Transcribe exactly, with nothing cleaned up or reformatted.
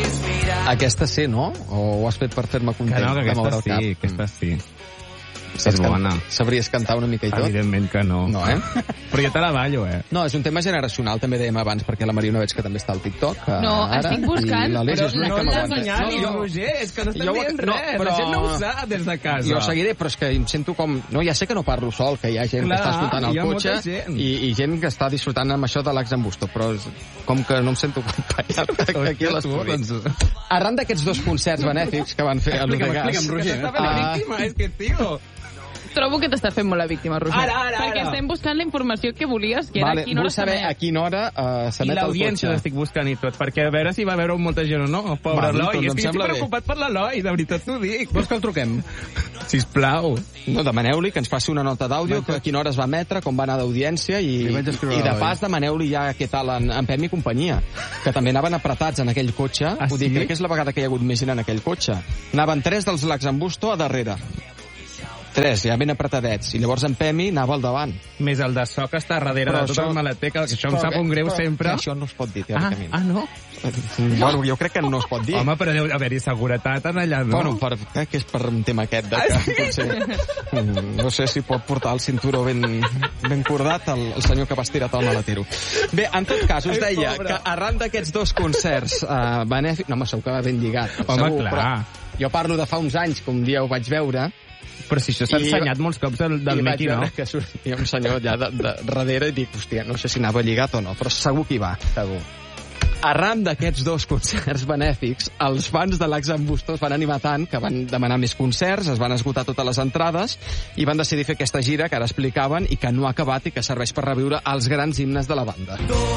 Aquesta sí, no? O ho has fet per fer-me content? Que no, que de moure aquesta el sí, cap? aquesta sí. Saps És bona. can- Sabries cantar una mica i tot? Evidentment que no. No, eh? Però jo te la ballo, eh? No, és un tema generacional, també dèiem abans, perquè la Mariona veig que també està al TikTok. eh, No, ara, estic buscant, i l'Aleix però és l'únic no que ens m'aguanta. assenyalis, jo- Roger, és que no estem jo ho- dient no, res, però- la gent no ho sap des de casa. Jo seguiré, però és que em sento com... No, ja sé que no parlo sol, que hi ha gent Clar, que està escoltant hi el ha molta cotxe gent. i, i gent que està disfrutant amb això de l'Axambusto, però és, com que no em sento acompanyat aquí a l'estudi. Doncs... Arran d'aquests dos concerts benèfics que van fer a Explica'm, l'Udegas... explica'm, Roger. Que t'està fent la Ah, víctima, és que, tio... Trobo que t'estàs fent molt la víctima, Roger. Ara, ara, Perquè ara. estem buscant la informació que volies, que era vale, a quina vull hora saber s'emet. a quina hora uh, I s'emet el l'audiència cotxe. l'estic buscant i tot, perquè a veure si va veure molta gent o no. Oh, pobre Val, Eloi, doncs és em que jo sembla estic bé. preocupat per l'Eloi, de veritat t'ho dic. Vols que el truquem? Sisplau. No, demaneu-li que ens faci una nota d'àudio, que a quina hora es va emetre, com va anar d'audiència, i, Li vaig escriure i de a l'Eloi. pas demaneu-li ja què tal en, en Pep i companyia, que també anaven apretats en aquell cotxe. Ah, Vull dir, sí? crec que és la vegada que hi ha hagut més gent en aquell cotxe. Anaven tres dels Laxambusto a darrere. Tres, ja ben apretadets. I llavors en Pemi anava al davant. Més el de so que està darrere Però de tot això- el maleter, que això em Però sap que- un greu però sempre. que Això no es pot dir, Ah, teòricament. ah, no? Bueno, jo crec que no es pot dir. Home, però deu haver-hi seguretat en allà, no? Bueno, per, crec que és per un tema aquest, de Ah, que sí? potser... mm, No sé si pot portar el cinturó ben, ben cordat el, el senyor que va estirar el maletero. Bé, en tot cas, us Ai, deia pobre. que arran d'aquests dos concerts uh, benèfics... No, home, segur que va ben lligat. Home, segur, clar. Però jo parlo de fa uns anys, que un dia ho vaig veure... Però si això s'ha I- ensenyat molts cops del, del i vaig Mickey, no? veure que sortia un senyor allà de, de darrere i dic, hòstia, no sé si anava lligat o no, però segur que hi va. Segur. Arran d'aquests dos concerts benèfics, els fans de l'Axambusto es van animar tant que van demanar més concerts, es van esgotar totes les entrades i van decidir fer aquesta gira que ara explicaven i que no ha acabat i que serveix per reviure els grans himnes de la banda.